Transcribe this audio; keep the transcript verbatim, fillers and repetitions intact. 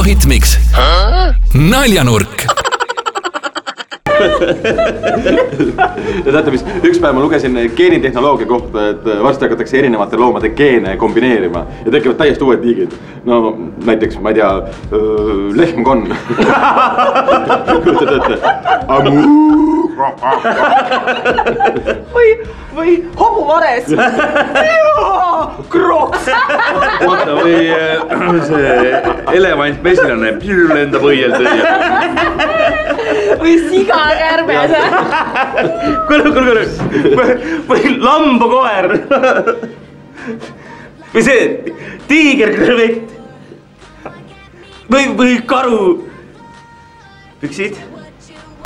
Kuku Hitmix. Naljanurk. Ja teate mis, üks päev ma lugesin geenitehnoloogia kohta, et varsti hakatakse erinevate loomade geene kombineerima ja tekivad täiesti uued liigid. No näiteks, ma ei tea, lehmkonn. Kujutad ette? Või, või hobuvares. Kroks. Oota, või see elevant mesilane lendab õiel tõi. Või sigakärbes. Kuule, kuule, kuule. Või lambakoer. Või see tiigerkrevett. Või, või karu. Püksid.